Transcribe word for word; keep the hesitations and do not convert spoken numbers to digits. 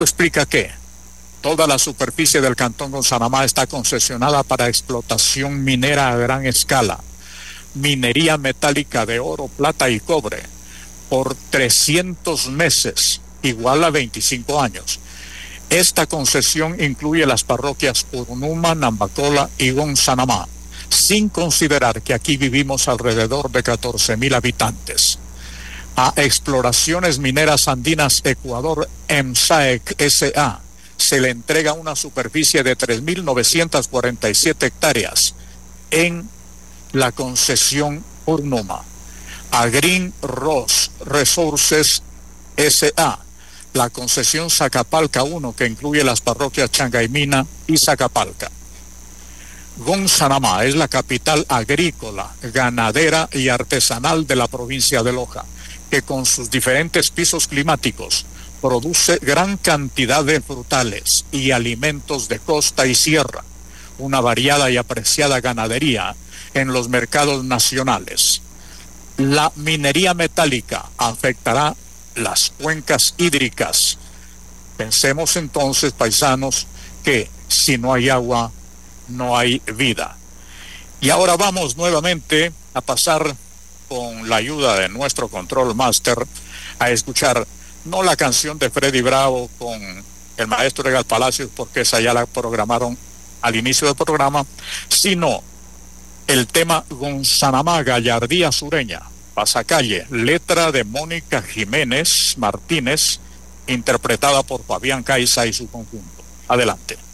Explica que toda la superficie del cantón Gonzanamá está concesionada para explotación minera a gran escala, minería metálica de oro, plata y cobre, por trescientos meses, igual a veinticinco años. Esta concesión incluye las parroquias Urunuma, Nambacola y Gonzanamá, sin considerar que aquí vivimos alrededor de catorce mil habitantes. A Exploraciones Mineras Andinas Ecuador, EMSAEC S A, se le entrega una superficie de tres mil novecientas cuarenta y siete hectáreas en la concesión Urunuma. A Green Ross Resources S A, la concesión Zacapalca uno, que incluye las parroquias Changaymina y Zacapalca. Gonzanamá es la capital agrícola, ganadera y artesanal de la provincia de Loja, que con sus diferentes pisos climáticos produce gran cantidad de frutales y alimentos de costa y sierra, una variada y apreciada ganadería en los mercados nacionales. La minería metálica afectará las cuencas hídricas. Pensemos entonces, paisanos, que si no hay agua, no hay vida. Y ahora vamos nuevamente a pasar, con la ayuda de nuestro control master, a escuchar no la canción de Freddy Bravo con el maestro Egal Palacios, porque esa ya la programaron al inicio del programa, sino el tema Gonzanamá, Gallardía Sureña, Pasacalle, letra de Mónica Jiménez Martínez, interpretada por Fabián Caiza y su conjunto. Adelante.